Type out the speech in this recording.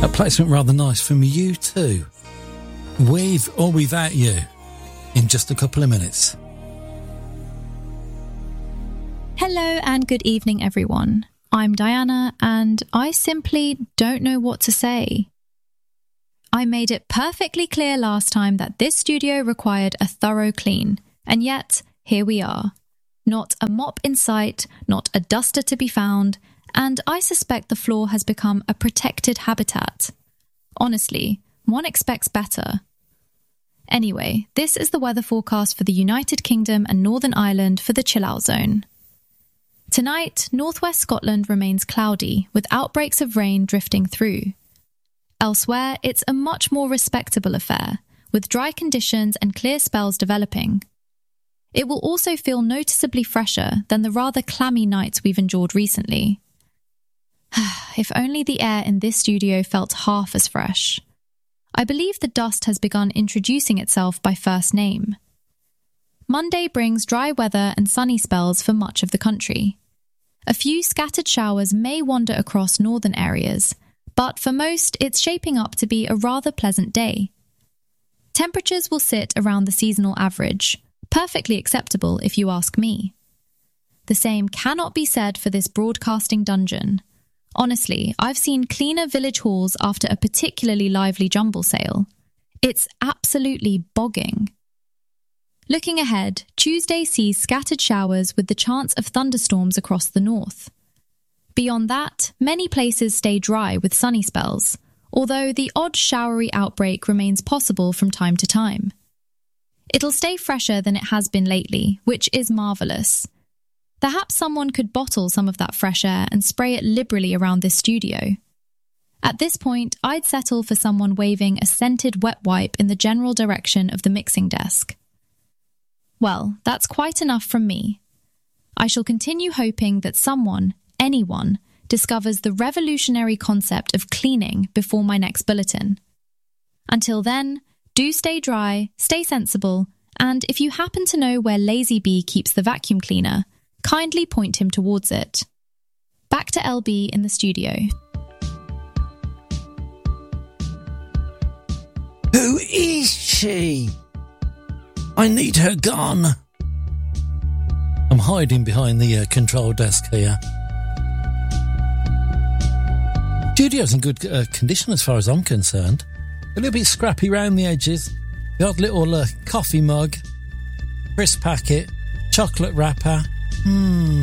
That placement rather nice from U2. With or without you, in just a couple of minutes. Hello and good evening, everyone. I'm Diana, and I simply don't know what to say. I made it perfectly clear last time that this studio required a thorough clean, and yet, here we are. Not a mop in sight, not a duster to be found, and I suspect the floor has become a protected habitat. Honestly, one expects better. Anyway, this is the weather forecast for the United Kingdom and Northern Ireland for the chill-out zone. Tonight, northwest Scotland remains cloudy, with outbreaks of rain drifting through. Elsewhere, it's a much more respectable affair, with dry conditions and clear spells developing. It will also feel noticeably fresher than the rather clammy nights we've endured recently. If only the air in this studio felt half as fresh. I believe the dust has begun introducing itself by first name. Monday brings dry weather and sunny spells for much of the country. A few scattered showers may wander across northern areas, but for most it's shaping up to be a rather pleasant day. Temperatures will sit around the seasonal average, perfectly acceptable if you ask me. The same cannot be said for this broadcasting dungeon. Honestly, I've seen cleaner village halls after a particularly lively jumble sale. It's absolutely bogging. Looking ahead, Tuesday sees scattered showers with the chance of thunderstorms across the north. Beyond that, many places stay dry with sunny spells, although the odd showery outbreak remains possible from time to time. It'll stay fresher than it has been lately, which is marvellous. Perhaps someone could bottle some of that fresh air and spray it liberally around this studio. At this point, I'd settle for someone waving a scented wet wipe in the general direction of the mixing desk. Well, that's quite enough from me. I shall continue hoping that someone, anyone, discovers the revolutionary concept of cleaning before my next bulletin. Until then, do stay dry, stay sensible, and if you happen to know where Lazy Bee keeps the vacuum cleaner, kindly point him towards it. Back to LB in the studio. Who is she? I need her gone. I'm hiding behind the control desk here. Studio's in good condition as far as I'm concerned. A little bit scrappy round the edges. The odd little coffee mug, crisp packet, chocolate wrapper.